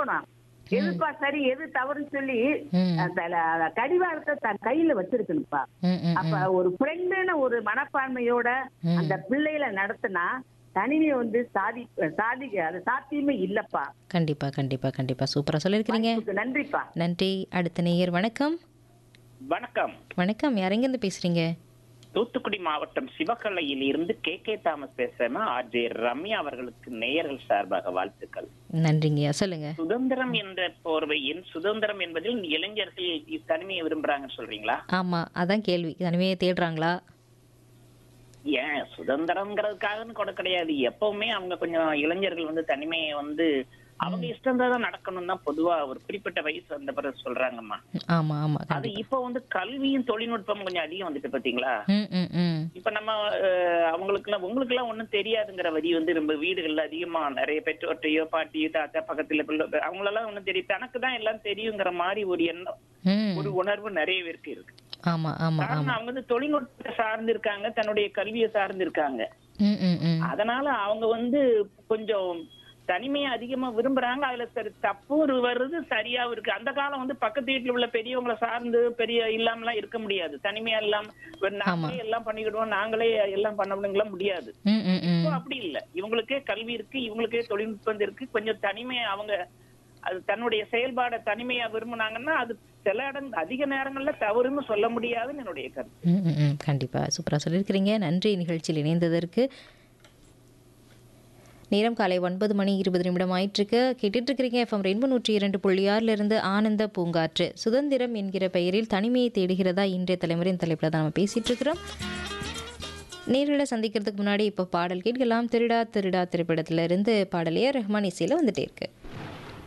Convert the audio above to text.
இருக்கணும். எதுப்பா சரி எது தவறுன்னு சொல்லி ம். கடிவாளத்தை தன் கையில வச்சிருக்கணும்ப்பா. ம், ம், அப்ப ம். ஒரு ஃப்ரெண்டுன்னு ஒரு மனப்பான்மையோட அந்த ம். பிள்ளைகளை நடத்தினா தனிமையை வந்து அது சாத்தியமே இல்லப்பா. கண்டிப்பா, கண்டிப்பா, கண்டிப்பா. சூப்பரா சொல்லியிருக்கிறீங்க. வாய்ப்புக்கு நன்றிப்பா. நன்றி. அடுத்த நேயர் வணக்கம். வணக்கம். வணக்கம். யார் எங்கேருந்து பேசுறீங்க? தூத்துக்குடி மாவட்டம் சிவகலையில் இருந்து கே தாமஸ் பேசுறேன். ஆர்ஜே ரம்யா அவர்களுக்கு நேயர்கள் சார்பாக வாழ்த்துக்கள். நன்றிங்கய்யா. சொல்லுங்க. சுதந்திரம் என்ற போர்வையின் சுதந்திரம் என்பதில் இளைஞர்கள் தனிமையை விரும்புறாங்கன்னு சொல்றீங்களா? ஆமா. அதான் கேள்வி. தனிமையை தேடுறாங்களா? ஏன் சுதந்திரம்ங்கிறதுக்காகன்னு கூட கிடையாது. எப்பவுமே அவங்க கொஞ்சம் இளைஞர்கள் வந்து தனிமையை வந்து அவங்க இஷ்டம் தான் நடக்கணும் தான் பொதுவா ஒரு குறிப்பிட்ட வயசு வந்த பிறகு சொல்றாங்கம்மா. ஆமா, ஆமா. அது கண்டிப்பா. இப்ப வந்து கல்வியும் தொழில்நுட்பம் கொஞ்சம் அதிகம் வந்துட்டு பாத்தீங்களா? ம், ம், ம். இப்ப நம்ம உங்களுக்கு எல்லாம் ஒண்ணும் தெரியாதுங்கிற வரி வந்து நம்ம வீடுகள்ல அதிகமா நிறைய பெற்றோர்ட்டையோ பாட்டியோ தாத்தா பக்கத்துல அவங்களெல்லாம் ஒண்ணும் தெரியும், தனக்கு தான் எல்லாம் தெரியுங்கிற மாதிரி ஒரு எண்ணம் ம். ஒரு உணர்வு நிறைய பேருக்கு இருக்கு. ஆமா, ஆமா, காரணம் ஆமா. அவங்க வந்து தொழில்நுட்பத்தை சார்ந்து இருக்காங்க, தன்னுடைய கல்வியை சார்ந்து இருக்காங்க. ம், ம், ம். அதனால அவங்க வந்து கொஞ்சம் தனிமையை அதிகமா விரும்புறாங்க. அதுல சரி தப்பும் வருது, சரியாவும் இருக்கு. அந்த காலம் வந்து பக்கத்து வீட்டுல உள்ள பெரியவங்களை சார்ந்து இல்லாமலாம் இருக்க முடியாது. தனிமையா இல்லாம நாங்களே எல்லாம் பண்ணிக்கிடுவோம், நாங்களே எல்லாம் பண்ண முடியாது. ம், ம், ம். இப்போ அப்படி இல்ல. இவங்களுக்கே கல்வி இருக்கு, இவங்களுக்கே தொழில்நுட்பம் இருக்கு. கொஞ்சம் தனிமையை அவங்க அது தன்னுடைய செயல்பாட தனிமையா விரும்புனாங்கன்னா அது சில அதிக நேரங்கள்ல தவறுன்னு சொல்ல முடியாதுன்னு என்னுடைய கருத்து. ம், ம், ம். கண்டிப்பா. சூப்பரா சொல்லியிருக்கிறீங்க. நன்றி நிகழ்ச்சியில் இணைந்ததற்கு. நேரம் காலை 9:20 ஆயிட்டிருக்கு. கேட்டுட்டு இருக்கிறீங்க எஃப்எம் ரெயின்போ 102.6 இருந்து ஆனந்த பூங்காற்று. சுதந்திரம் என்கிற பெயரில் தனிமையை தேடுகிறதா இன்றைய தலைமுறையின் தலைப்பில் தான் நம்ம பேசிட்டு இருக்கிறோம். நேரில் சந்திக்கிறதுக்கு முன்னாடி இப்போ பாடல் கேட்கலாம். திருடா திருடா திரைப்படத்துல இருந்து பாடல் ரஹ்மான் இசையில் வந்துட்டே இருக்கு.